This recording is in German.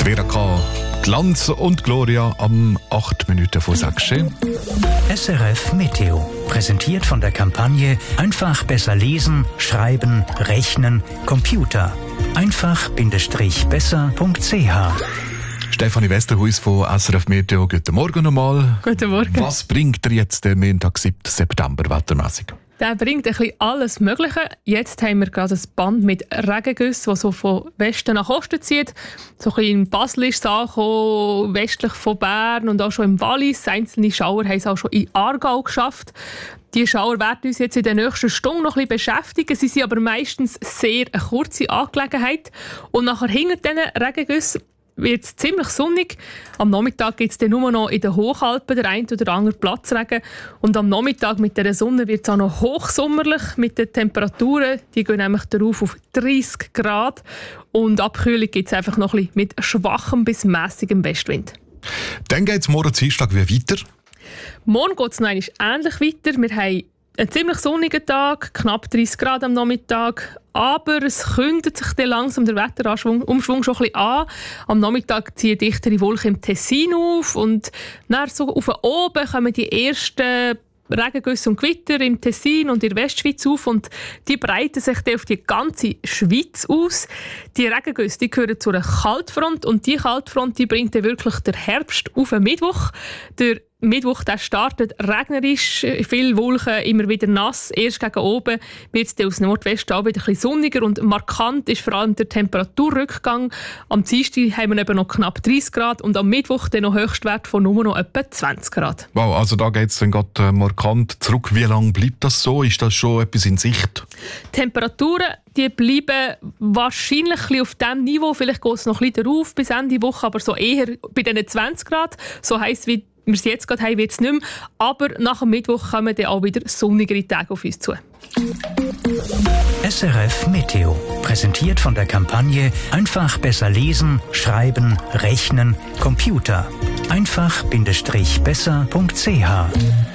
Vera K. Glanz und Gloria am 8 Minuten vor 6. SRF Meteo. Präsentiert von der Kampagne Einfach besser lesen, schreiben, rechnen, Computer. Einfach-besser.ch. Stefanie Westerhuis von SRF Meteo. Guten Morgen nochmal. Guten Morgen. Was bringt dir jetzt der Montag, 7. September, wettermässig? Der bringt ein bisschen alles Mögliche. Jetzt haben wir gerade ein Band mit Regengüssen, das so von Westen nach Osten zieht. So ein bisschen in Basel ist es angekommen, westlich von Bern und auch schon im Wallis. Einzelne Schauer haben es auch schon in Aargau geschafft. Die Schauer werden uns jetzt in den nächsten Stunden noch ein bisschen beschäftigen. Sie sind aber meistens sehr eine kurze Angelegenheit. Und nachher hinter diesen Regengüssen wird es ziemlich sonnig. Am Nachmittag gibt es dann nur noch in den Hochalpen der ein oder andere Platzregen. Und am Nachmittag mit der Sonne wird es auch noch hochsommerlich mit den Temperaturen. Die gehen nämlich darauf auf 30 Grad. Und Abkühlung gibt es einfach noch ein bisschen mit schwachem bis mässigem Westwind. Dann geht es morgen Dienstag wieder weiter. Morgen geht es noch einmal ähnlich weiter. Wir haben einen ziemlich sonnigen Tag, knapp 30 Grad am Nachmittag. Aber es kündet sich dann langsam der Wetterumschwung schon ein bisschen an. Am Nachmittag ziehen dichtere Wolken im Tessin auf und dann so auf oben kommen die ersten Regengüsse und Gewitter im Tessin und in der Westschweiz auf und die breiten sich dann auf die ganze Schweiz aus. Die Regengüsse, die gehören zu einer Kaltfront und die Kaltfront, die bringt dann wirklich den Herbst auf den Mittwoch. Der Mittwoch der startet regnerisch, viele Wolken, immer wieder nass. Erst gegen oben wird es aus Nordwesten auch wieder ein bisschen sonniger und markant ist vor allem der Temperaturrückgang. Am Dienstag haben wir eben noch knapp 30 Grad und am Mittwoch dann noch Höchstwert von nur noch etwa 20 Grad. Wow, also da geht es dann gerade markant zurück. Wie lange bleibt das so? Ist das schon etwas in Sicht? Temperaturen, die bleiben wahrscheinlich ein bisschen auf diesem Niveau. Vielleicht geht es noch ein bisschen darauf bis Ende Woche, aber so eher bei diesen 20 Grad. So heisst wie wir es jetzt gerade haben, wird es nicht mehr. Aber nach dem Mittwoch kommen dann auch wieder sonnigere Tage auf uns zu. SRF Meteo. Präsentiert von der Kampagne Einfach besser lesen, schreiben, rechnen, Computer. Einfach-besser.ch.